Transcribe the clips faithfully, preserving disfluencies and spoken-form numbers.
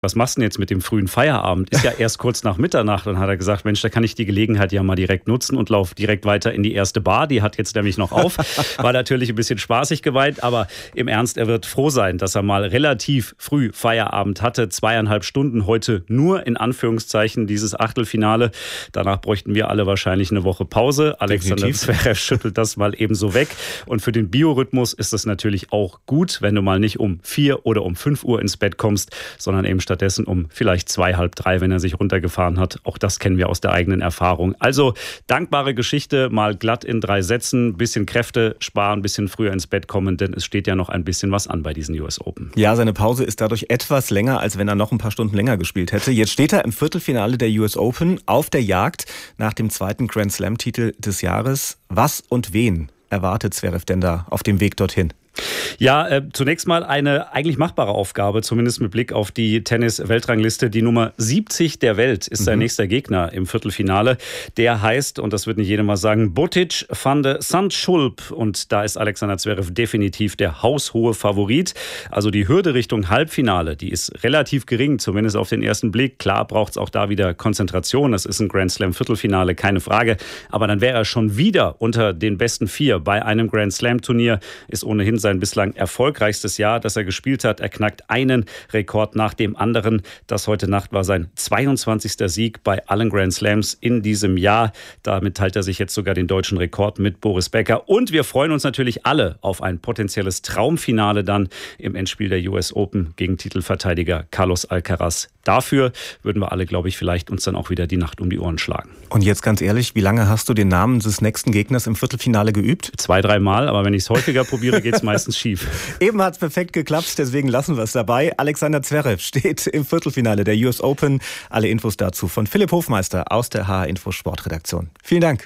was machst du denn jetzt mit dem frühen Feierabend? Ist ja erst kurz nach Mitternacht. Dann hat er gesagt, Mensch, da kann ich die Gelegenheit ja mal direkt nutzen und laufe direkt weiter in die erste Bar. Die hat jetzt nämlich noch auf. War natürlich ein bisschen spaßig gemeint, aber im Ernst, er wird froh sein, dass er mal relativ früh Feierabend hatte. Zweieinhalb Stunden heute nur in Anführungszeichen dieses Achtelfinale. Danach bräuchten wir alle wahrscheinlich eine Woche Pause. Alexander Zverev schüttelt das mal eben so weg. Und für den Biorhythmus ist es natürlich auch gut, wenn du mal nicht um vier oder um fünf Uhr ins Bett kommst, sondern eben stattdessen um vielleicht zwei, halb drei, wenn er sich runtergefahren hat. Auch das kennen wir aus der eigenen Erfahrung. Also dankbare Geschichte, mal glatt in drei Sätzen, bisschen Kräfte sparen, bisschen früher ins Bett kommen, denn es steht ja noch ein bisschen was an bei diesen U S Open. Ja, seine Pause ist dadurch etwas länger, als wenn er noch ein paar Stunden länger gespielt hätte. Jetzt steht er im Viertelfinale der U S Open auf der Jagd nach dem zweiten Grand Slam-Titel des Jahres. Was und wen erwartet Zverev denn da auf dem Weg dorthin? Ja, äh, zunächst mal eine eigentlich machbare Aufgabe, zumindest mit Blick auf die Tennis-Weltrangliste. Die Nummer siebzig der Welt ist sein mhm. nächster Gegner im Viertelfinale. Der heißt, und das wird nicht jedem mal sagen, Botic van de Zandschulp. Und da ist Alexander Zverev definitiv der haushohe Favorit. Also die Hürde Richtung Halbfinale, die ist relativ gering, zumindest auf den ersten Blick. Klar braucht es auch da wieder Konzentration. Das ist ein Grand Slam-Viertelfinale, keine Frage. Aber dann wäre er schon wieder unter den besten vier bei einem Grand Slam-Turnier. Ist ohnehin sein bislang erfolgreichstes Jahr, das er gespielt hat. Er knackt einen Rekord nach dem anderen. Das heute Nacht war sein zweiundzwanzigster Sieg bei allen Grand Slams in diesem Jahr. Damit teilt er sich jetzt sogar den deutschen Rekord mit Boris Becker. Und wir freuen uns natürlich alle auf ein potenzielles Traumfinale dann im Endspiel der U S Open gegen Titelverteidiger Carlos Alcaraz. Dafür würden wir alle, glaube ich, vielleicht uns dann auch wieder die Nacht um die Ohren schlagen. Und jetzt ganz ehrlich, wie lange hast du den Namen des nächsten Gegners im Viertelfinale geübt? Zwei, drei Mal, aber wenn ich es häufiger probiere, geht es meistens schief. Eben hat es perfekt geklappt, deswegen lassen wir es dabei. Alexander Zverev steht im Viertelfinale der U S Open. Alle Infos dazu von Philipp Hofmeister aus der H R Info Sportredaktion. Vielen Dank.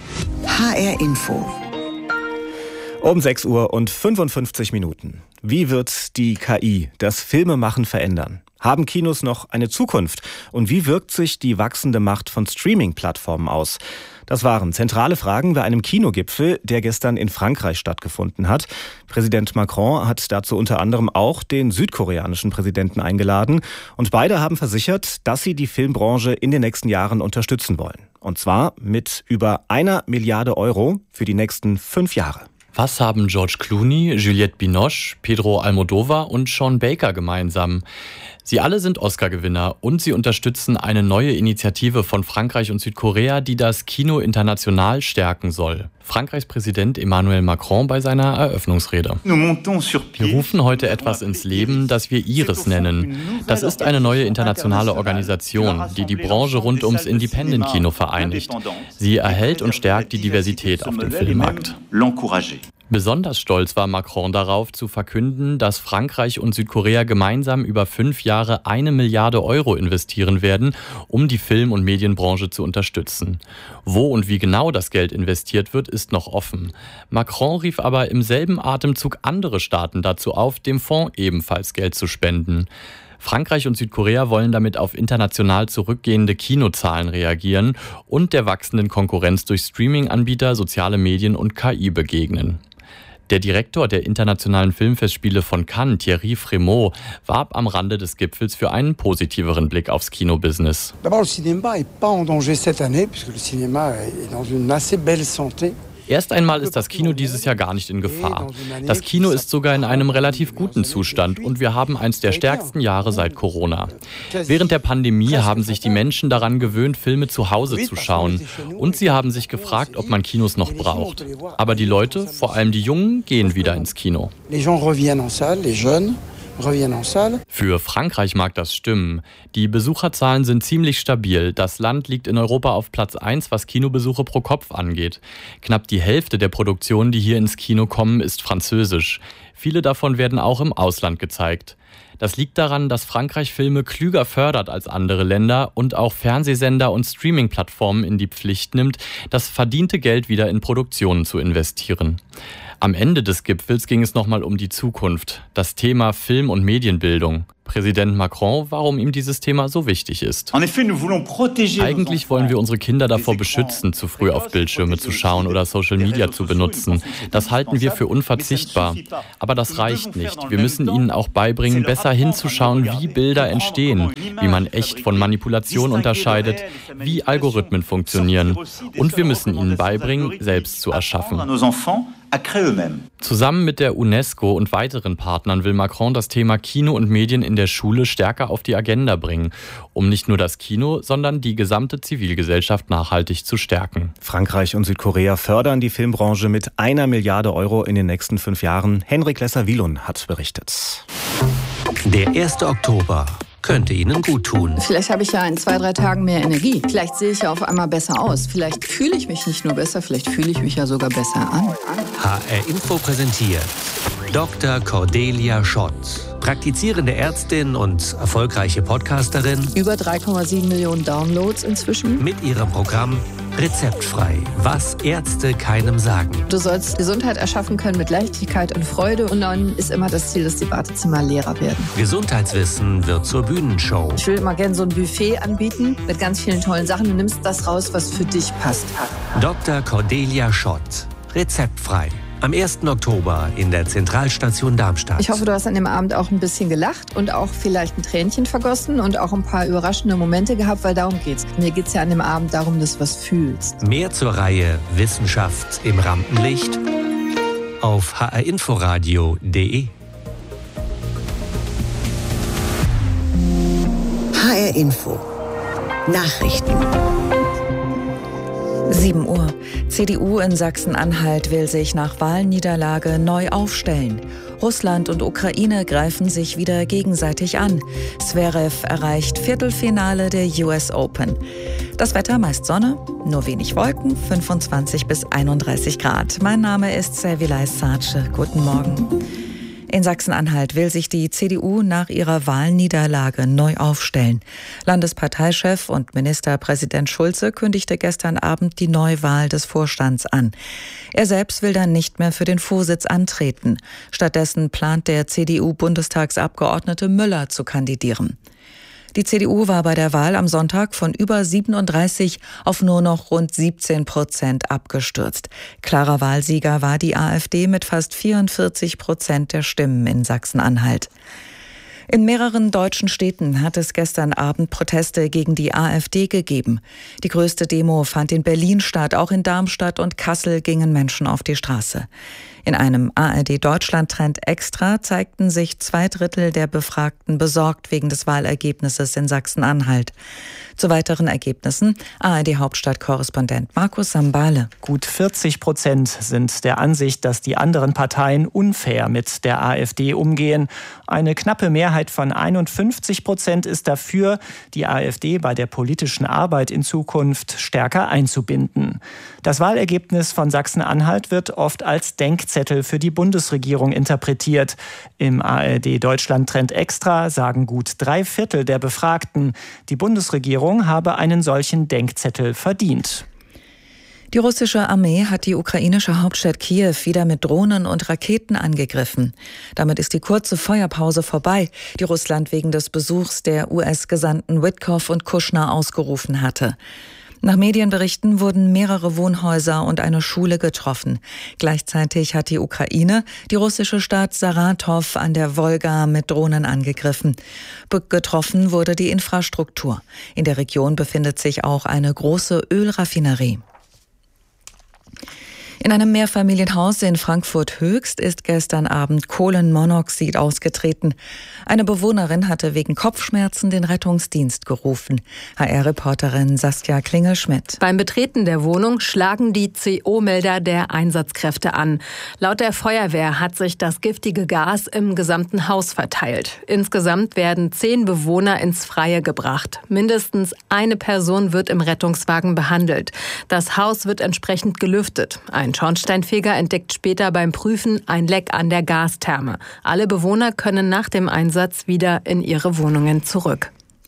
H R Info. Um sechs Uhr und fünfundfünfzig Minuten. Wie wird die K I das Filmemachen verändern? Haben Kinos noch eine Zukunft? Und wie wirkt sich die wachsende Macht von Streaming-Plattformen aus? Das waren zentrale Fragen bei einem Kinogipfel, der gestern in Frankreich stattgefunden hat. Präsident Macron hat dazu unter anderem auch den südkoreanischen Präsidenten eingeladen. Und beide haben versichert, dass sie die Filmbranche in den nächsten Jahren unterstützen wollen. Und zwar mit über einer Milliarde Euro für die nächsten fünf Jahre. Was haben George Clooney, Juliette Binoche, Pedro Almodovar und Sean Baker gemeinsam? Sie alle sind Oscar-Gewinner und sie unterstützen eine neue Initiative von Frankreich und Südkorea, die das Kino international stärken soll. Frankreichs Präsident Emmanuel Macron bei seiner Eröffnungsrede. Wir rufen heute etwas ins Leben, das wir Iris nennen. Das ist eine neue internationale Organisation, die die Branche rund ums Independent-Kino vereinigt. Sie erhält und stärkt die Diversität auf dem Filmmarkt. Besonders stolz war Macron darauf, zu verkünden, dass Frankreich und Südkorea gemeinsam über fünf Jahre eine Milliarde Euro investieren werden, um die Film- und Medienbranche zu unterstützen. Wo und wie genau das Geld investiert wird, ist noch offen. Macron rief aber im selben Atemzug andere Staaten dazu auf, dem Fonds ebenfalls Geld zu spenden. Frankreich und Südkorea wollen damit auf international zurückgehende Kinozahlen reagieren und der wachsenden Konkurrenz durch Streaming-Anbieter, soziale Medien und K I begegnen. Der Direktor der Internationalen Filmfestspiele von Cannes, Thierry Frémaux, warb am Rande des Gipfels für einen positiveren Blick aufs Kinobusiness. D'abord, le cinéma est pas en danger cette année, puisque le cinéma est dans une assez belle santé. Erst einmal ist das Kino dieses Jahr gar nicht in Gefahr. Das Kino ist sogar in einem relativ guten Zustand und wir haben eins der stärksten Jahre seit Corona. Während der Pandemie haben sich die Menschen daran gewöhnt, Filme zu Hause zu schauen. Und sie haben sich gefragt, ob man Kinos noch braucht. Aber die Leute, vor allem die Jungen, gehen wieder ins Kino. Für Frankreich mag das stimmen. Die Besucherzahlen sind ziemlich stabil. Das Land liegt in Europa auf Platz eins, was Kinobesuche pro Kopf angeht. Knapp die Hälfte der Produktionen, die hier ins Kino kommen, ist französisch. Viele davon werden auch im Ausland gezeigt. Das liegt daran, dass Frankreich Filme klüger fördert als andere Länder und auch Fernsehsender und Streaming-Plattformen in die Pflicht nimmt, das verdiente Geld wieder in Produktionen zu investieren. Am Ende des Gipfels ging es nochmal um die Zukunft, das Thema Film- und Medienbildung. Präsident Macron, warum ihm dieses Thema so wichtig ist. Eigentlich wollen wir unsere Kinder davor beschützen, zu früh auf Bildschirme zu schauen oder Social Media zu benutzen. Das halten wir für unverzichtbar. Aber das reicht nicht. Wir müssen ihnen auch beibringen, besser hinzuschauen, wie Bilder entstehen, wie man echt von Manipulation unterscheidet, wie Algorithmen funktionieren. Und wir müssen ihnen beibringen, selbst zu erschaffen. Zusammen mit der UNESCO und weiteren Partnern will Macron das Thema Kino und Medien in der Schule stärker auf die Agenda bringen, um nicht nur das Kino, sondern die gesamte Zivilgesellschaft nachhaltig zu stärken. Frankreich und Südkorea fördern die Filmbranche mit einer Milliarde Euro in den nächsten fünf Jahren. Henrik Lesser-Wielun hat berichtet. Der erste Oktober könnte Ihnen gut tun. Vielleicht habe ich ja in zwei, drei Tagen mehr Energie. Vielleicht sehe ich ja auf einmal besser aus. Vielleicht fühle ich mich nicht nur besser, vielleicht fühle ich mich ja sogar besser an. H R Info präsentiert Doktor Cordelia Schott, praktizierende Ärztin und erfolgreiche Podcasterin. Über drei Komma sieben Millionen Downloads inzwischen. Mit ihrem Programm Rezeptfrei, was Ärzte keinem sagen. Du sollst Gesundheit erschaffen können mit Leichtigkeit und Freude. Und dann ist immer das Ziel, dass die Wartezimmer leerer werden. Gesundheitswissen wird zur Bühnenshow. Ich will immer gerne so ein Buffet anbieten mit ganz vielen tollen Sachen. Du nimmst das raus, was für dich passt. Doktor Cordelia Schott, rezeptfrei. Am ersten Oktober in der Zentralstation Darmstadt. Ich hoffe, du hast an dem Abend auch ein bisschen gelacht und auch vielleicht ein Tränchen vergossen und auch ein paar überraschende Momente gehabt, weil darum geht's. Mir geht's ja an dem Abend darum, dass du was fühlst. Mehr zur Reihe Wissenschaft im Rampenlicht auf h r inforadio punkt d e. H R Info Nachrichten. sieben Uhr. C D U in Sachsen-Anhalt will sich nach Wahlniederlage neu aufstellen. Russland und Ukraine greifen sich wieder gegenseitig an. Zverev erreicht Viertelfinale der U S Open. Das Wetter meist Sonne, nur wenig Wolken, fünfundzwanzig bis einunddreißig Grad. Mein Name ist Servilay Sace. Guten Morgen. In Sachsen-Anhalt will sich die C D U nach ihrer Wahlniederlage neu aufstellen. Landesparteichef und Ministerpräsident Schulze kündigte gestern Abend die Neuwahl des Vorstands an. Er selbst will dann nicht mehr für den Vorsitz antreten. Stattdessen plant der C D U-Bundestagsabgeordnete Müller zu kandidieren. Die C D U war bei der Wahl am Sonntag von über siebenunddreißig auf nur noch rund siebzehn Prozent abgestürzt. Klarer Wahlsieger war die AfD mit fast vierundvierzig Prozent der Stimmen in Sachsen-Anhalt. In mehreren deutschen Städten hat es gestern Abend Proteste gegen die AfD gegeben. Die größte Demo fand in Berlin statt, auch in Darmstadt und Kassel gingen Menschen auf die Straße. In einem A R D-Deutschland-Trend Extra zeigten sich zwei Drittel der Befragten besorgt wegen des Wahlergebnisses in Sachsen-Anhalt. Zu weiteren Ergebnissen A R D-Hauptstadt-Korrespondent Markus Sambale. Gut vierzig Prozent sind der Ansicht, dass die anderen Parteien unfair mit der AfD umgehen. Eine knappe Mehrheit von einundfünfzig Prozent ist dafür, die AfD bei der politischen Arbeit in Zukunft stärker einzubinden. Das Wahlergebnis von Sachsen-Anhalt wird oft als Denkzettel für die Bundesregierung interpretiert. Im A R D-Deutschland-Trend Extra sagen gut drei Viertel der Befragten, die Bundesregierung habe einen solchen Denkzettel verdient. Die russische Armee hat die ukrainische Hauptstadt Kiew wieder mit Drohnen und Raketen angegriffen. Damit ist die kurze Feuerpause vorbei, die Russland wegen des Besuchs der U S-Gesandten Witkow und Kushner ausgerufen hatte. Nach Medienberichten wurden mehrere Wohnhäuser und eine Schule getroffen. Gleichzeitig hat die Ukraine die russische Stadt Saratow an der Wolga mit Drohnen angegriffen. Getroffen wurde die Infrastruktur. In der Region befindet sich auch eine große Ölraffinerie. In einem Mehrfamilienhaus in Frankfurt-Höchst ist gestern Abend Kohlenmonoxid ausgetreten. Eine Bewohnerin hatte wegen Kopfschmerzen den Rettungsdienst gerufen. H R-Reporterin Saskia Klingel-Schmidt. Beim Betreten der Wohnung schlagen die C O-Melder der Einsatzkräfte an. Laut der Feuerwehr hat sich das giftige Gas im gesamten Haus verteilt. Insgesamt werden zehn Bewohner ins Freie gebracht. Mindestens eine Person wird im Rettungswagen behandelt. Das Haus wird entsprechend gelüftet. Ein Schornsteinfeger entdeckt später beim Prüfen ein Leck an der Gastherme. Alle Bewohner können nach dem Einsatz wieder in ihre Wohnungen zurück.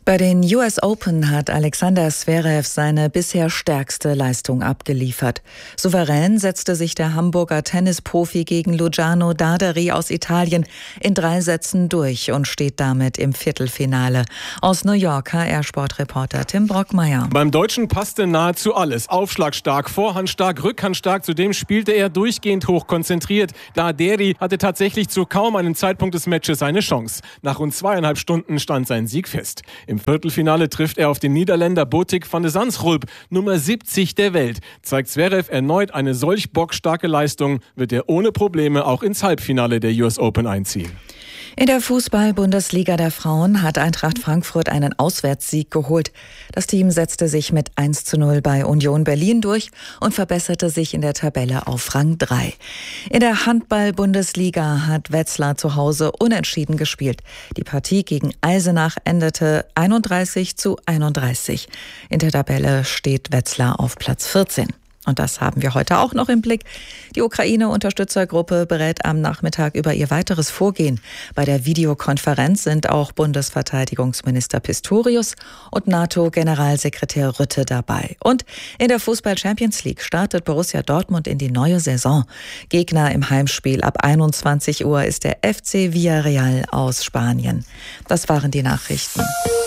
Bei den U S Open hat Alexander Zverev seine bisher stärkste Leistung abgeliefert. Souverän setzte sich der Hamburger Tennisprofi gegen Luciano Darderi aus Italien in drei Sätzen durch und steht damit im Viertelfinale. Aus New York H R-Sportreporter Tim Brockmeier. Beim Deutschen passte nahezu alles. Aufschlagstark, vorhandstark, rückhandstark. Zudem spielte er durchgehend hochkonzentriert. Darderi hatte tatsächlich zu kaum einem Zeitpunkt des Matches eine Chance. Nach rund zweieinhalb Stunden stand sein Sieg fest. Im Viertelfinale trifft er auf den Niederländer Botic van de Zandschulp, Nummer siebzig der Welt. Zeigt Zverev erneut eine solch bockstarke Leistung, wird er ohne Probleme auch ins Halbfinale der U S Open einziehen. In der Fußball-Bundesliga der Frauen hat Eintracht Frankfurt einen Auswärtssieg geholt. Das Team setzte sich mit eins zu null bei Union Berlin durch und verbesserte sich in der Tabelle auf Rang drei. In der Handball-Bundesliga hat Wetzlar zu Hause unentschieden gespielt. Die Partie gegen Eisenach endete einunddreißig zu einunddreißig. In der Tabelle steht Wetzlar auf Platz vierzehn. Und das haben wir heute auch noch im Blick. Die Ukraine-Unterstützergruppe berät am Nachmittag über ihr weiteres Vorgehen. Bei der Videokonferenz sind auch Bundesverteidigungsminister Pistorius und NATO-Generalsekretär Rütte dabei. Und in der Fußball-Champions League startet Borussia Dortmund in die neue Saison. Gegner im Heimspiel ab einundzwanzig Uhr ist der F C Villarreal aus Spanien. Das waren die Nachrichten.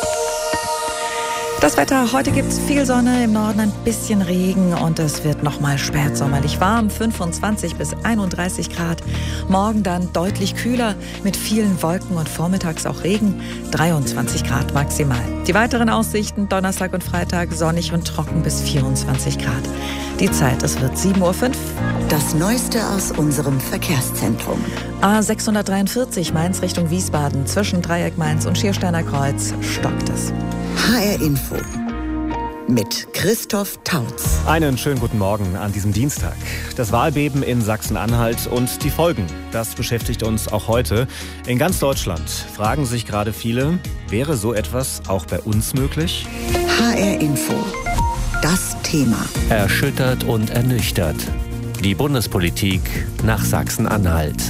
Das Wetter, heute gibt es viel Sonne, im Norden ein bisschen Regen und es wird nochmal spätsommerlich warm, fünfundzwanzig bis einunddreißig Grad. Morgen dann deutlich kühler mit vielen Wolken und vormittags auch Regen, dreiundzwanzig Grad maximal. Die weiteren Aussichten, Donnerstag und Freitag sonnig und trocken bis vierundzwanzig Grad. Die Zeit, es wird sieben Uhr fünf. Das Neueste aus unserem Verkehrszentrum. A sechshundertdreiundvierzig Mainz Richtung Wiesbaden, zwischen Dreieck Mainz und Schiersteiner Kreuz stockt es. H R Info mit Christoph Tautz. Einen schönen guten Morgen an diesem Dienstag. Das Wahlbeben in Sachsen-Anhalt und die Folgen, das beschäftigt uns auch heute. In ganz Deutschland fragen sich gerade viele, wäre so etwas auch bei uns möglich? H R Info, das Thema. Erschüttert und ernüchtert. Die Bundespolitik nach Sachsen-Anhalt.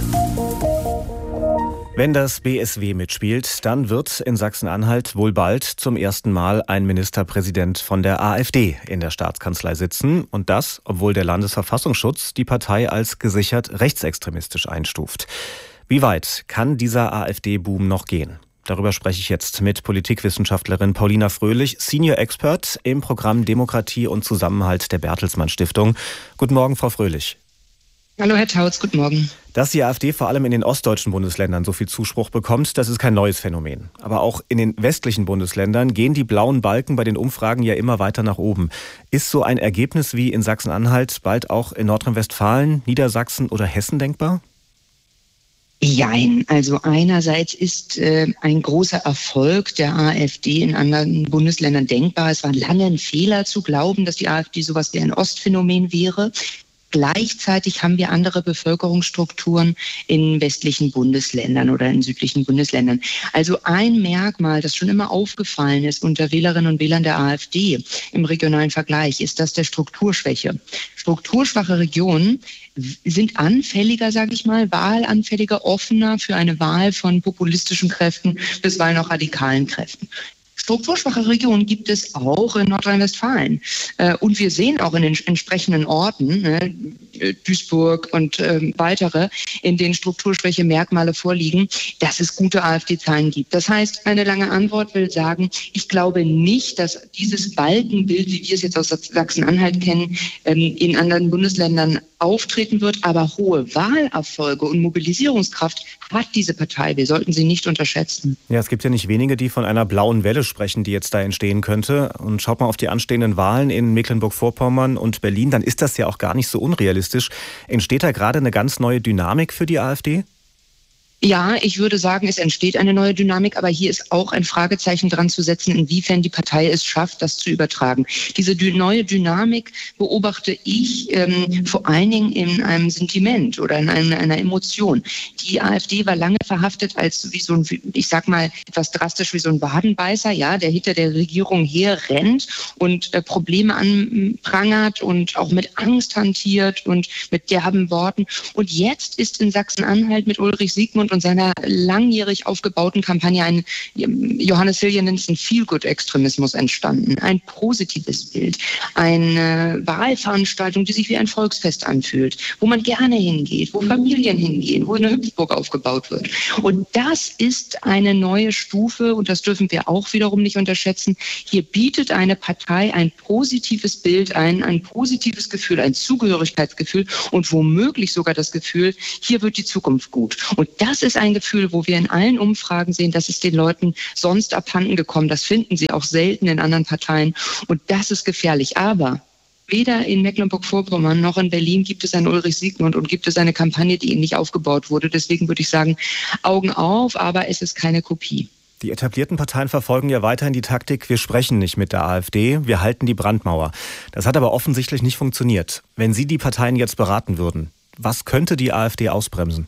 Wenn das B S W mitspielt, dann wird in Sachsen-Anhalt wohl bald zum ersten Mal ein Ministerpräsident von der AfD in der Staatskanzlei sitzen. Und das, obwohl der Landesverfassungsschutz die Partei als gesichert rechtsextremistisch einstuft. Wie weit kann dieser AfD-Boom noch gehen? Darüber spreche ich jetzt mit Politikwissenschaftlerin Paulina Fröhlich, Senior Expert im Programm Demokratie und Zusammenhalt der Bertelsmann Stiftung. Guten Morgen, Frau Fröhlich. Hallo Herr Tautz, guten Morgen. Dass die AfD vor allem in den ostdeutschen Bundesländern so viel Zuspruch bekommt, das ist kein neues Phänomen. Aber auch in den westlichen Bundesländern gehen die blauen Balken bei den Umfragen ja immer weiter nach oben. Ist so ein Ergebnis wie in Sachsen-Anhalt bald auch in Nordrhein-Westfalen, Niedersachsen oder Hessen denkbar? Jein. Also einerseits ist äh, ein großer Erfolg der AfD in anderen Bundesländern denkbar. Es war lange ein Fehler zu glauben, dass die AfD sowas wie ein Ostphänomen wäre. Gleichzeitig haben wir andere Bevölkerungsstrukturen in westlichen Bundesländern oder in südlichen Bundesländern. Also ein Merkmal, das schon immer aufgefallen ist unter Wählerinnen und Wählern der AfD im regionalen Vergleich, ist das der Strukturschwäche. Strukturschwache Regionen sind anfälliger, sage ich mal, wahlanfälliger, offener für eine Wahl von populistischen Kräften, bisweilen auch radikalen Kräften. Strukturschwache Regionen gibt es auch in Nordrhein-Westfalen. Und wir sehen auch in den entsprechenden Orten, ne, Duisburg und ähm, weitere, in denen strukturschwäche Merkmale vorliegen, dass es gute AfD-Zahlen gibt. Das heißt, eine lange Antwort will sagen, ich glaube nicht, dass dieses Balkenbild, wie wir es jetzt aus Sachsen-Anhalt kennen, ähm, in anderen Bundesländern auftreten wird. Aber hohe Wahlerfolge und Mobilisierungskraft hat diese Partei. Wir sollten sie nicht unterschätzen. Ja, es gibt ja nicht wenige, die von einer blauen Welle sprechen, die jetzt da entstehen könnte. Und schaut mal auf die anstehenden Wahlen in Mecklenburg-Vorpommern und Berlin, dann ist das ja auch gar nicht so unrealistisch. Entsteht da gerade eine ganz neue Dynamik für die AfD? Ja, ich würde sagen, es entsteht eine neue Dynamik, aber hier ist auch ein Fragezeichen dran zu setzen, inwiefern die Partei es schafft, das zu übertragen. Diese dy- neue Dynamik beobachte ich ähm, vor allen Dingen in einem Sentiment oder in einem, einer Emotion. Die AfD war lange verhaftet als wie so ein, ich sag mal etwas drastisch wie so ein Wadenbeißer, ja, der hinter der Regierung her rennt und äh, Probleme anprangert und auch mit Angst hantiert und mit derben Worten. Und jetzt ist in Sachsen-Anhalt mit Ulrich Siegmund und seiner langjährig aufgebauten Kampagne ein, Johannes Hilje nennt es einen Feel-Good-Extremismus entstanden. Ein positives Bild, eine Wahlveranstaltung, die sich wie ein Volksfest anfühlt, wo man gerne hingeht, wo Familien hingehen, wo eine Hüpfburg aufgebaut wird. Und das ist eine neue Stufe und das dürfen wir auch wiederum nicht unterschätzen. Hier bietet eine Partei ein positives Bild ein, ein positives Gefühl, ein Zugehörigkeitsgefühl und womöglich sogar das Gefühl, hier wird die Zukunft gut. Und das ist ein Gefühl, wo wir in allen Umfragen sehen, das ist den Leuten sonst abhanden gekommen. Das finden sie auch selten in anderen Parteien. Und das ist gefährlich. Aber weder in Mecklenburg-Vorpommern noch in Berlin gibt es einen Ulrich Siegmund und gibt es eine Kampagne, die ähnlich aufgebaut wurde. Deswegen würde ich sagen, Augen auf, aber es ist keine Kopie. Die etablierten Parteien verfolgen ja weiterhin die Taktik, wir sprechen nicht mit der AfD, wir halten die Brandmauer. Das hat aber offensichtlich nicht funktioniert. Wenn Sie die Parteien jetzt beraten würden, was könnte die AfD ausbremsen?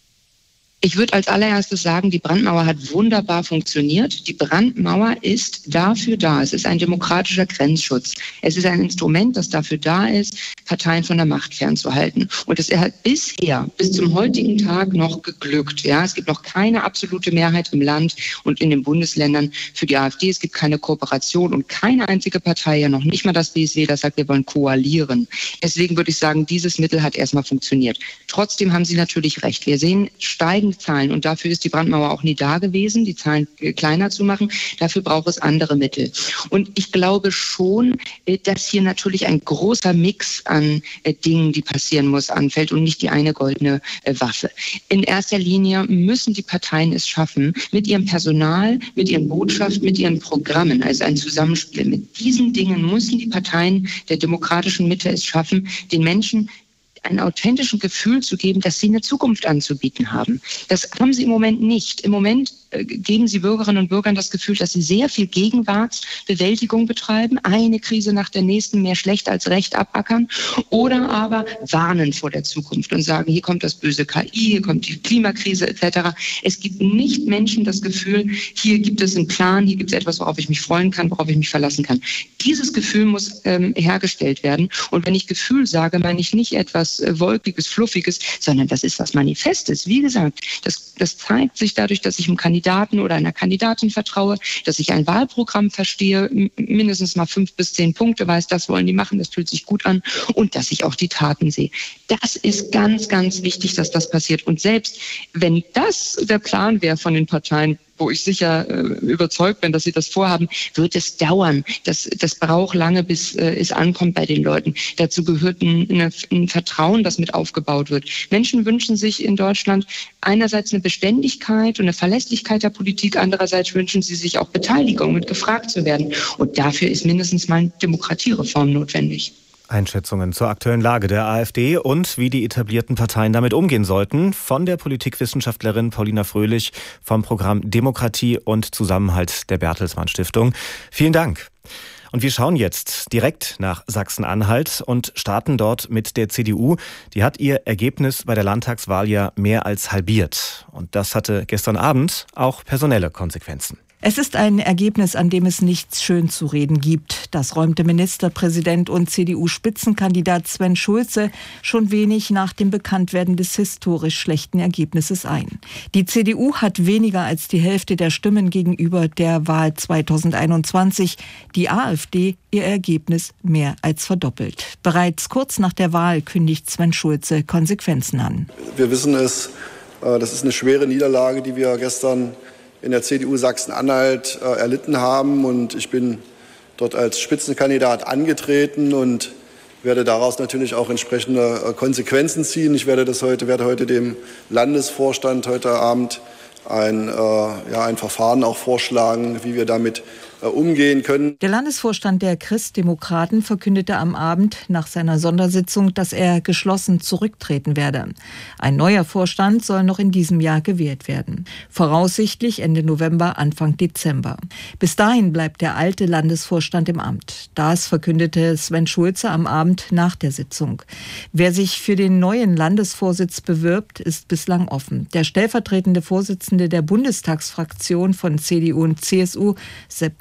Ich würde als allererstes sagen, die Brandmauer hat wunderbar funktioniert. Die Brandmauer ist dafür da. Es ist ein demokratischer Grenzschutz. Es ist ein Instrument, das dafür da ist, Parteien von der Macht fernzuhalten. Und es hat bisher, bis zum heutigen Tag noch geglückt. Ja, es gibt noch keine absolute Mehrheit im Land und in den Bundesländern für die AfD. Es gibt keine Kooperation und keine einzige Partei, ja noch nicht mal das B S W, das sagt, wir wollen koalieren. Deswegen würde ich sagen, dieses Mittel hat erstmal funktioniert. Trotzdem haben Sie natürlich recht. Wir sehen steigende Zahlen und dafür ist die Brandmauer auch nie da gewesen, die Zahlen kleiner zu machen. Dafür braucht es andere Mittel. Und ich glaube schon, dass hier natürlich ein großer Mix an Dingen, die passieren muss, anfällt und nicht die eine goldene Waffe. In erster Linie müssen die Parteien es schaffen, mit ihrem Personal, mit ihren Botschaften, mit ihren Programmen, also ein Zusammenspiel. Mit diesen Dingen müssen die Parteien der demokratischen Mitte es schaffen, den Menschen ein authentisches Gefühl zu geben, dass sie eine Zukunft anzubieten haben. Das haben sie im Moment nicht. Im Moment äh, geben sie Bürgerinnen und Bürgern das Gefühl, dass sie sehr viel Gegenwartsbewältigung betreiben, eine Krise nach der nächsten mehr schlecht als recht abackern oder aber warnen vor der Zukunft und sagen, hier kommt das böse K I, hier kommt die Klimakrise et cetera. Es gibt nicht Menschen das Gefühl, hier gibt es einen Plan, hier gibt es etwas, worauf ich mich freuen kann, worauf ich mich verlassen kann. Dieses Gefühl muss ähm, hergestellt werden. Und wenn ich Gefühl sage, meine ich nicht etwas Wolkiges, Fluffiges, sondern das ist was Manifestes. Wie gesagt, das, das zeigt sich dadurch, dass ich einem Kandidaten oder einer Kandidatin vertraue, dass ich ein Wahlprogramm verstehe, mindestens mal fünf bis zehn Punkte weiß, das wollen die machen, das fühlt sich gut an und dass ich auch die Taten sehe. Das ist ganz, ganz wichtig, dass das passiert. Und selbst wenn das der Plan wäre von den Parteien, wo ich sicher äh, überzeugt bin, dass sie das vorhaben, wird es dauern. Das, das braucht lange, bis äh, es ankommt bei den Leuten. Dazu gehört ein, eine, ein Vertrauen, das mit aufgebaut wird. Menschen wünschen sich in Deutschland einerseits eine Beständigkeit und eine Verlässlichkeit der Politik, andererseits wünschen sie sich auch Beteiligung und gefragt zu werden. Und dafür ist mindestens mal eine Demokratiereform notwendig. Einschätzungen zur aktuellen Lage der AfD und wie die etablierten Parteien damit umgehen sollten, von der Politikwissenschaftlerin Paulina Fröhlich vom Programm Demokratie und Zusammenhalt der Bertelsmann Stiftung. Vielen Dank. Und wir schauen jetzt direkt nach Sachsen-Anhalt und starten dort mit der C D U. Die hat ihr Ergebnis bei der Landtagswahl ja mehr als halbiert. Und das hatte gestern Abend auch personelle Konsequenzen. Es ist ein Ergebnis, an dem es nichts schön zu reden gibt. Das räumte Ministerpräsident und C D U-Spitzenkandidat Sven Schulze schon wenig nach dem Bekanntwerden des historisch schlechten Ergebnisses ein. Die C D U hat weniger als die Hälfte der Stimmen gegenüber der Wahl zweitausendeinundzwanzig. Die AfD ihr Ergebnis mehr als verdoppelt. Bereits kurz nach der Wahl kündigt Sven Schulze Konsequenzen an. Wir wissen es, das ist eine schwere Niederlage, die wir gestern in der C D U Sachsen-Anhalt äh, erlitten haben. Und ich bin dort als Spitzenkandidat angetreten und werde daraus natürlich auch entsprechende äh, Konsequenzen ziehen. Ich werde das heute, werde heute dem Landesvorstand heute Abend ein, äh, ja, ein Verfahren auch vorschlagen, wie wir damit äh, umgehen können. Der Landesvorstand der Christdemokraten verkündete am Abend nach seiner Sondersitzung, dass er geschlossen zurücktreten werde. Ein neuer Vorstand soll noch in diesem Jahr gewählt werden. Voraussichtlich Ende November, Anfang Dezember. Bis dahin bleibt der alte Landesvorstand im Amt. Das verkündete Sven Schulze am Abend nach der Sitzung. Wer sich für den neuen Landesvorsitz bewirbt, ist bislang offen. Der stellvertretende Vorsitzende der Bundestagsfraktion von C D U und C S U, Sepp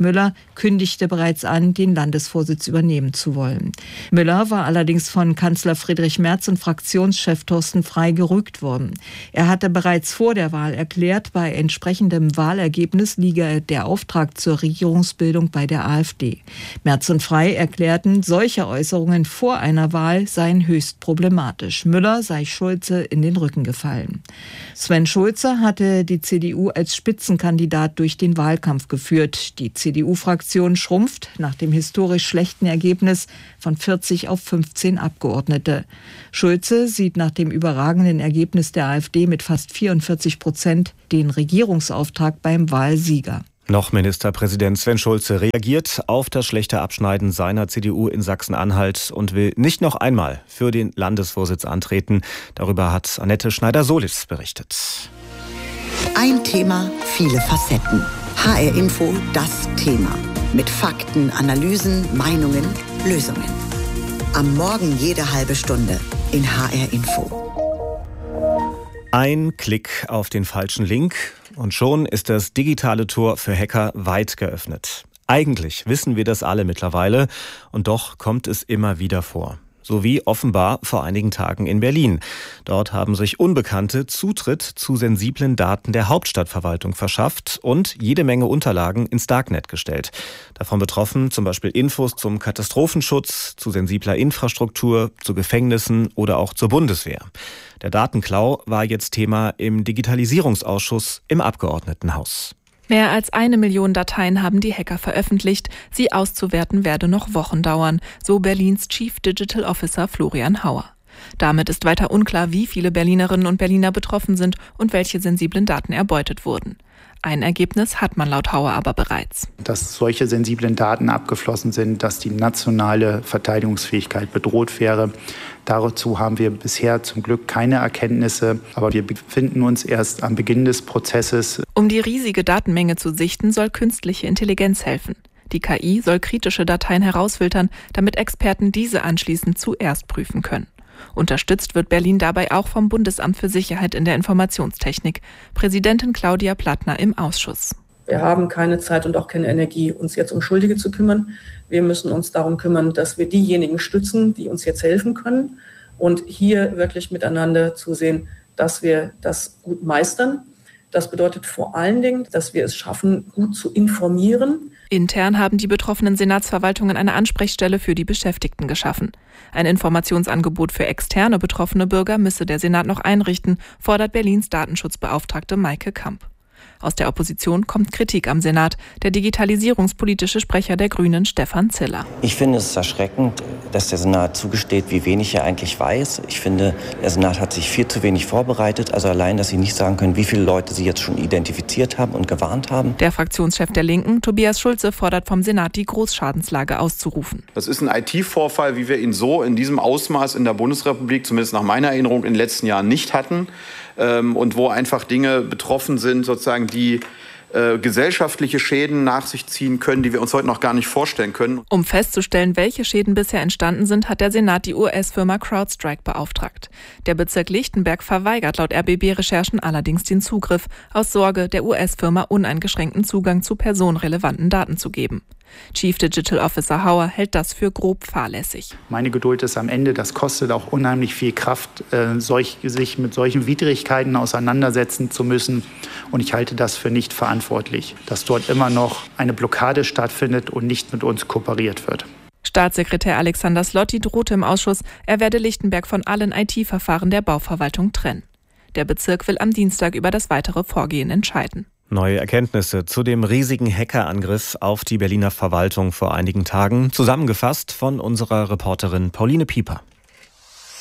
Müller kündigte bereits an, den Landesvorsitz übernehmen zu wollen. Müller war allerdings von Kanzler Friedrich Merz und Fraktionschef Thorsten Frey gerügt worden. Er hatte bereits vor der Wahl erklärt, bei entsprechendem Wahlergebnis liege der Auftrag zur Regierungsbildung bei der AfD. Merz und Frey erklärten, solche Äußerungen vor einer Wahl seien höchst problematisch. Müller sei Schulze in den Rücken gefallen. Sven Schulze hatte die C D U als Spitzenkandidat durch den Wahlkampf geführt. Die C D U-Fraktion schrumpft nach dem historisch schlechten Ergebnis von vierzig auf fünfzehn Abgeordnete. Schulze sieht nach dem überragenden Ergebnis der AfD mit fast vierundvierzig Prozent den Regierungsauftrag beim Wahlsieger. Noch Ministerpräsident Sven Schulze reagiert auf das schlechte Abschneiden seiner C D U in Sachsen-Anhalt und will nicht noch einmal für den Landesvorsitz antreten. Darüber hat Annette Schneider-Solis berichtet. Ein Thema, viele Facetten. H R Info, das Thema. Mit Fakten, Analysen, Meinungen, Lösungen. Am Morgen jede halbe Stunde in H R Info. Ein Klick auf den falschen Link und schon ist das digitale Tor für Hacker weit geöffnet. Eigentlich wissen wir das alle mittlerweile und doch kommt es immer wieder vor. So wie offenbar vor einigen Tagen in Berlin. Dort haben sich Unbekannte Zutritt zu sensiblen Daten der Hauptstadtverwaltung verschafft und jede Menge Unterlagen ins Darknet gestellt. Davon betroffen zum Beispiel Infos zum Katastrophenschutz, zu sensibler Infrastruktur, zu Gefängnissen oder auch zur Bundeswehr. Der Datenklau war jetzt Thema im Digitalisierungsausschuss im Abgeordnetenhaus. Mehr als eine Million Dateien haben die Hacker veröffentlicht. Sie auszuwerten werde noch Wochen dauern, so Berlins Chief Digital Officer Florian Hauer. Damit ist weiter unklar, wie viele Berlinerinnen und Berliner betroffen sind und welche sensiblen Daten erbeutet wurden. Ein Ergebnis hat man laut Hauer aber bereits. Dass solche sensiblen Daten abgeflossen sind, dass die nationale Verteidigungsfähigkeit bedroht wäre. Dazu haben wir bisher zum Glück keine Erkenntnisse, aber wir befinden uns erst am Beginn des Prozesses. Um die riesige Datenmenge zu sichten, soll künstliche Intelligenz helfen. Die K I soll kritische Dateien herausfiltern, damit Experten diese anschließend zuerst prüfen können. Unterstützt wird Berlin dabei auch vom Bundesamt für Sicherheit in der Informationstechnik. Präsidentin Claudia Plattner im Ausschuss. Wir haben keine Zeit und auch keine Energie, uns jetzt um Schuldige zu kümmern. Wir müssen uns darum kümmern, dass wir diejenigen stützen, die uns jetzt helfen können. Und hier wirklich miteinander zu sehen, dass wir das gut meistern. Das bedeutet vor allen Dingen, dass wir es schaffen, gut zu informieren. Intern haben die betroffenen Senatsverwaltungen eine Ansprechstelle für die Beschäftigten geschaffen. Ein Informationsangebot für externe betroffene Bürger müsse der Senat noch einrichten, fordert Berlins Datenschutzbeauftragte Maike Kamp. Aus der Opposition kommt Kritik am Senat. Der digitalisierungspolitische Sprecher der Grünen, Stefan Ziller. Ich finde es erschreckend, dass der Senat zugesteht, wie wenig er eigentlich weiß. Ich finde, der Senat hat sich viel zu wenig vorbereitet. Also allein, dass sie nicht sagen können, wie viele Leute sie jetzt schon identifiziert haben und gewarnt haben. Der Fraktionschef der Linken, Tobias Schulze, fordert vom Senat, die Großschadenslage auszurufen. Das ist ein I T-Vorfall, wie wir ihn so in diesem Ausmaß in der Bundesrepublik, zumindest nach meiner Erinnerung, in den letzten Jahren nicht hatten. Und wo einfach Dinge betroffen sind, sozusagen, die äh, gesellschaftliche Schäden nach sich ziehen können, die wir uns heute noch gar nicht vorstellen können. Um festzustellen, welche Schäden bisher entstanden sind, hat der Senat die U S-Firma CrowdStrike beauftragt. Der Bezirk Lichtenberg verweigert laut R B B-Recherchen allerdings den Zugriff, aus Sorge, der U S-Firma uneingeschränkten Zugang zu personenrelevanten Daten zu geben. Chief Digital Officer Hauer hält das für grob fahrlässig. Meine Geduld ist am Ende, das kostet auch unheimlich viel Kraft, äh, solch, sich mit solchen Widrigkeiten auseinandersetzen zu müssen. Und ich halte das für nicht verantwortlich, dass dort immer noch eine Blockade stattfindet und nicht mit uns kooperiert wird. Staatssekretär Alexander Slotti drohte im Ausschuss, er werde Lichtenberg von allen I T-Verfahren der Bauverwaltung trennen. Der Bezirk will am Dienstag über das weitere Vorgehen entscheiden. Neue Erkenntnisse zu dem riesigen Hackerangriff auf die Berliner Verwaltung vor einigen Tagen, zusammengefasst von unserer Reporterin Pauline Pieper.